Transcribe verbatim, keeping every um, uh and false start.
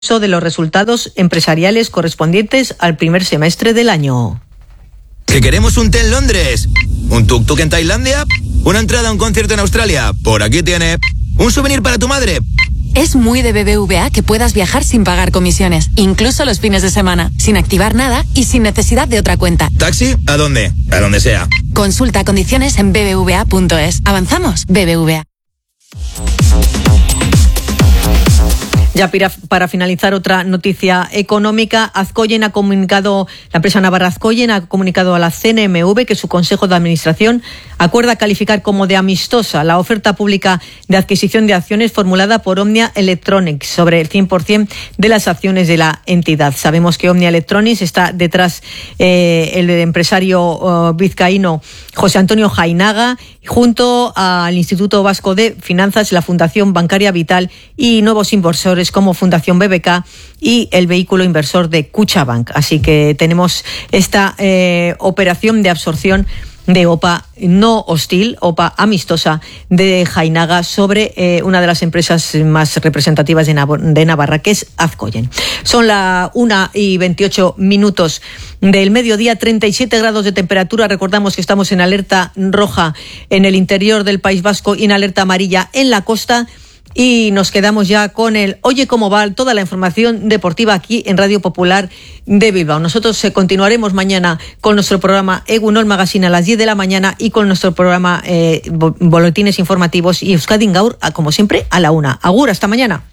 de los resultados empresariales correspondientes al primer semestre del año. ¿Que queremos un té en Londres? ¿Un tuk-tuk en Tailandia? ¿Una entrada a un concierto en Australia? Por aquí tiene. ¿Un souvenir para tu madre? Es muy de B B V A que puedas viajar sin pagar comisiones, incluso los fines de semana, sin activar nada y sin necesidad de otra cuenta. ¿Taxi? ¿A dónde? A donde sea. Consulta condiciones en b b v a punto es. ¿Avanzamos? B B V A. Ya para finalizar, otra noticia económica. Azcoyen ha comunicado, la empresa navarra Azcoyen ha comunicado a la C N M V que su Consejo de Administración acuerda calificar como de amistosa la oferta pública de adquisición de acciones formulada por Omnia Electronics sobre el cien por ciento de las acciones de la entidad. Sabemos que Omnia Electronics está detrás eh, el empresario uh, vizcaíno José Antonio Jainaga, junto al Instituto Vasco de Finanzas, la Fundación Bancaria Vital y nuevos inversores como Fundación B B K y el vehículo inversor de Kutxabank. Así que tenemos esta eh, operación de absorción de O P A no hostil, O P A amistosa de Jainaga sobre eh, una de las empresas más representativas de, Nav- de Navarra, que es Azcoyen. Son la una y veintiocho minutos del mediodía, treinta y siete grados de temperatura. Recordamos que estamos en alerta roja en el interior del País Vasco y en alerta amarilla en la costa. Y nos quedamos ya con el Oye Cómo Va, toda la información deportiva aquí en Radio Popular de Bilbao. Nosotros eh, continuaremos mañana con nuestro programa Egunon Magazine a las diez de la mañana y con nuestro programa eh, Boletines Informativos y Euskadi Gaur, como siempre, a la una. Agur, hasta mañana.